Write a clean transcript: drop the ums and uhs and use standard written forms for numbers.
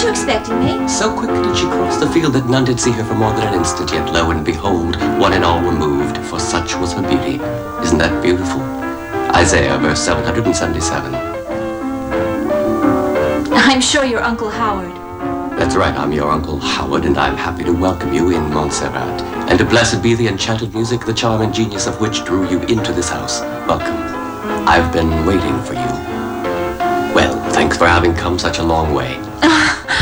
Weren't you expecting me? So quickly did she cross the field that none did see her for more than an instant, yet lo and behold, one and all were moved, for such was her beauty. Isn't that beautiful? Isaiah, verse 777. I'm sure you're Uncle Howard. That's right, I'm your Uncle Howard, and I'm happy to welcome you in Montserrat. And to blessed be the enchanted music, the charm and genius of which drew you into this house. Welcome. I've been waiting for you. Well, thanks for having come such a long way.